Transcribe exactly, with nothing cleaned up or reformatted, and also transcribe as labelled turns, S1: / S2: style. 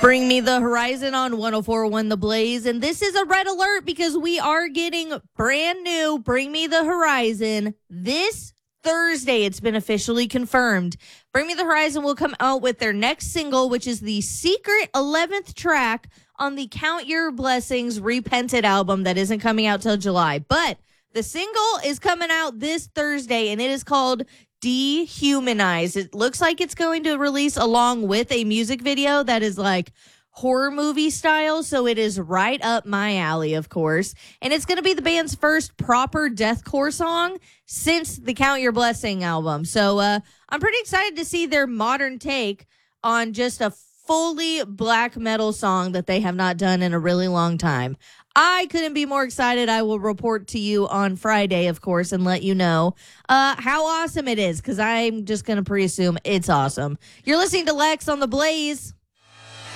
S1: Bring Me the Horizon on one oh four point one The Blaze. And this is a red alert because we are getting brand new Bring Me the Horizon this Thursday. It's been officially confirmed. Bring Me the Horizon will come out with their next single, which is the secret eleventh track on the Count Your Blessings Repented album that isn't coming out till July. But the single is coming out this Thursday, and it is called Dehumanize. It looks like it's going to release along with a music video that is like horror movie style, so it is right up my alley, of course. And it's going to be the band's first proper deathcore song since the Count Your Blessing album. So uh, I'm pretty excited to see their modern take on just a fully black metal song that they have not done in a really long time. I couldn't be more excited. I will report to you on Friday, of course, and let you know uh, how awesome it is, because I'm just going to pre-assume it's awesome. You're listening to Lex on The Blaze.